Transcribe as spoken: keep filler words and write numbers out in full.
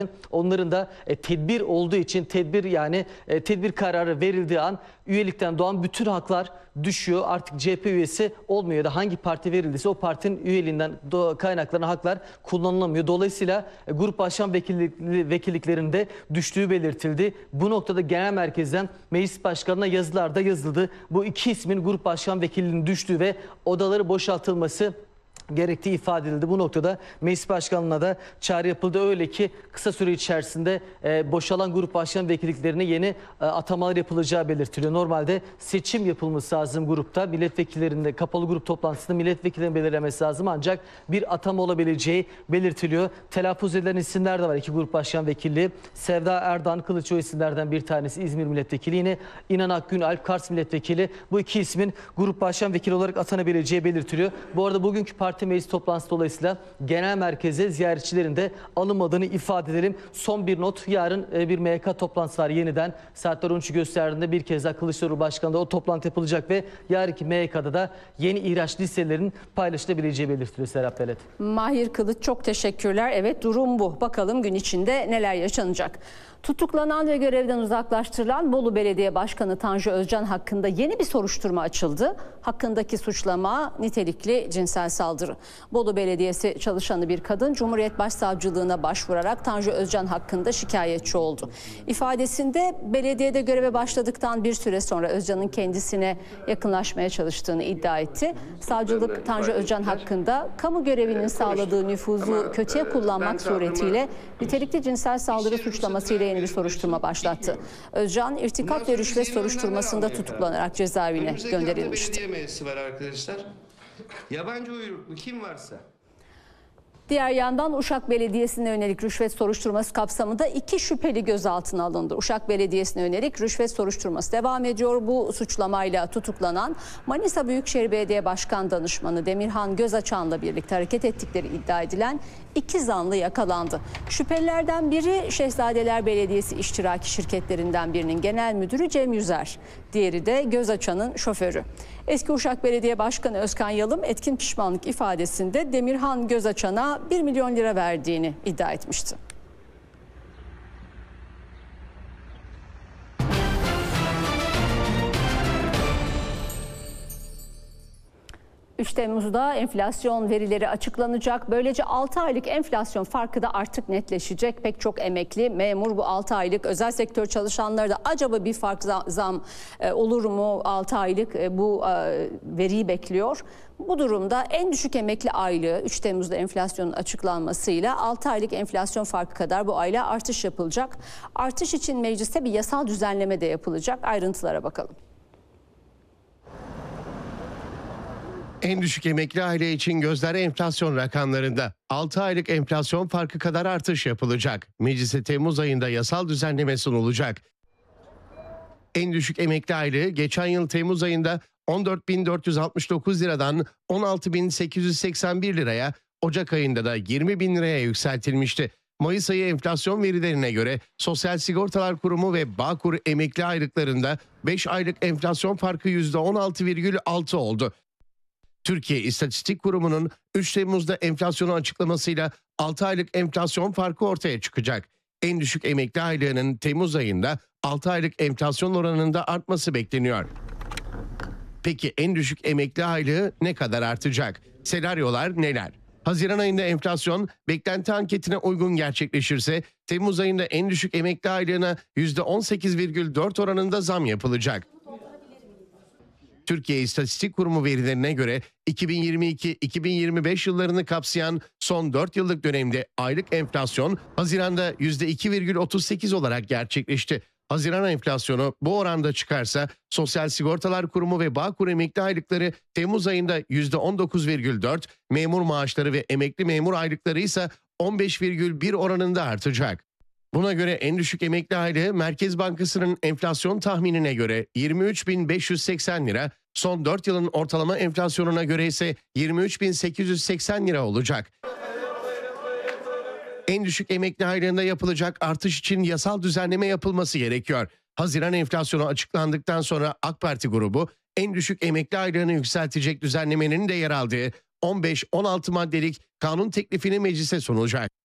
Onların da e, tedbir olduğu için tedbir yani e, tedbir kararı verildiği an üyelikten doğan bütün haklar düşüyor. Artık C H P üyesi olmuyor ya da hangi parti verildiyse o partinin üyeliğinden kaynaklanan haklar kullanılamıyor. Dolayısıyla e, grup başkan vekillik, vekilliklerinde düştüğü belirtildi. Bu noktada genel merkezden meclis başkanına yazılarda yazıldı. Bu iki ismin grup başkan vekilliğinin düştüğü ve odaları boşaltılması gerektiği ifade edildi. Bu noktada meclis başkanlığına da çağrı yapıldı. Öyle ki kısa süre içerisinde e, boşalan grup başkan vekilliklerine yeni e, atamalar yapılacağı belirtiliyor. Normalde seçim yapılması lazım grupta. Milletvekillerinde kapalı grup toplantısında milletvekillerini belirlemesi lazım. Ancak bir atama olabileceği belirtiliyor. Telaffuz edilen isimler de var. İki grup başkan vekilliği. Sevda Erdoğan Kılıç o isimlerden bir tanesi. İzmir milletvekili. Yine İnan Akgün Alp Kars milletvekili. Bu iki ismin grup başkan vekili olarak atanabileceği belirtiliyor. Bu arada bugünkü parti meclis toplantısı dolayısıyla genel merkeze ziyaretçilerin de alınmadığını ifade edelim. Son bir not, yarın bir M Y K toplantısı var yeniden. Saatler on üçü gösterdiğinde bir kez daha Kılıçdaroğlu Başkanı'nda o toplantı yapılacak ve yarınki M Y K'da da yeni ihraç listelerin paylaşılabileceği belirtiliyor Serap Belet. Mahir Kılıç çok teşekkürler. Evet, durum bu. Bakalım gün içinde neler yaşanacak. Tutuklanan ve görevden uzaklaştırılan Bolu Belediye Başkanı Tanju Özcan hakkında yeni bir soruşturma açıldı. Hakkındaki suçlama nitelikli cinsel saldırı. Bolu Belediyesi çalışanı bir kadın Cumhuriyet Başsavcılığına başvurarak Tanju Özcan hakkında şikayetçi oldu. İfadesinde belediyede göreve başladıktan bir süre sonra Özcan'ın kendisine yakınlaşmaya çalıştığını iddia etti. Savcılık Tanju Özcan hakkında kamu görevinin sağladığı nüfuzu kötüye kullanmak suretiyle nitelikli cinsel saldırı suçlamasıyla yeni bir soruşturma başlattı. Özcan, irtikap ve rüşvet soruşturmasında tutuklanarak cezaevine gönderilmişti. Belediye meclisi var arkadaşlar. Yabancı uyruklu kim varsa. Diğer yandan Uşak Belediyesi'ne yönelik rüşvet soruşturması kapsamında iki şüpheli gözaltına alındı. Uşak Belediyesi'ne yönelik rüşvet soruşturması devam ediyor. Bu suçlamayla tutuklanan Manisa Büyükşehir Belediye Başkan Danışmanı Demirhan Gözaçan'la birlikte hareket ettikleri iddia edilen iki zanlı yakalandı. Şüphelilerden biri Şehzadeler Belediyesi iştiraki şirketlerinden birinin genel müdürü Cem Yüzer. Diğeri de Gözaçan'ın şoförü. Eski Uşak Belediye Başkanı Özkan Yalım etkin pişmanlık ifadesinde Demirhan Gözaçan'a bir milyon lira verdiğini iddia etmişti. üç Temmuz'da enflasyon verileri açıklanacak. Böylece altı aylık enflasyon farkı da artık netleşecek. Pek çok emekli, memur bu altı aylık özel sektör çalışanları da acaba bir fark zam olur mu? altı aylık bu veriyi bekliyor. Bu durumda en düşük emekli aylığı üç Temmuz'da enflasyonun açıklanmasıyla altı aylık enflasyon farkı kadar bu aylığa artış yapılacak. Artış için mecliste bir yasal düzenleme de yapılacak. Ayrıntılara bakalım. En düşük emekli aile için gözler enflasyon rakamlarında. altı aylık enflasyon farkı kadar artış yapılacak. Meclise Temmuz ayında yasal düzenleme sunulacak. En düşük emekli aylığı geçen yıl Temmuz ayında on dört bin dört yüz altmış dokuz liradan on altı bin sekiz yüz seksen bir liraya, Ocak ayında da yirmi bin liraya yükseltilmişti. Mayıs ayı enflasyon verilerine göre Sosyal Sigortalar Kurumu ve Bağkur emekli aylıklarında beş aylık enflasyon farkı yüzde on altı virgül altı oldu. Türkiye İstatistik Kurumu'nun üç Temmuz'da enflasyonu açıklamasıyla altı aylık enflasyon farkı ortaya çıkacak. En düşük emekli aylığının Temmuz ayında altı aylık enflasyon oranında artması bekleniyor. Peki en düşük emekli aylığı ne kadar artacak? Senaryolar neler? Haziran ayında enflasyon beklenti anketine uygun gerçekleşirse Temmuz ayında en düşük emekli aylığına yüzde on sekiz virgül dört oranında zam yapılacak. Türkiye İstatistik Kurumu verilerine göre iki bin yirmi iki iki bin yirmi beş yıllarını kapsayan son dört yıllık dönemde aylık enflasyon Haziran'da yüzde iki virgül otuz sekiz olarak gerçekleşti. Haziran enflasyonu bu oranda çıkarsa Sosyal Sigortalar Kurumu ve Bağkur emekli aylıkları Temmuz ayında yüzde on dokuz virgül dört, memur maaşları ve emekli memur aylıkları ise on beş virgül bir oranında artacak. Buna göre en düşük emekli aylığı Merkez Bankası'nın enflasyon tahminine göre yirmi üç bin beş yüz seksen lira, son dört yılın ortalama enflasyonuna göre ise yirmi üç bin sekiz yüz seksen lira olacak. En düşük emekli aylığında yapılacak artış için yasal düzenleme yapılması gerekiyor. Haziran enflasyonu açıklandıktan sonra AK Parti grubu en düşük emekli aylığını yükseltecek düzenlemenin de yer aldığı on beş on altı maddelik kanun teklifini meclise sunacak.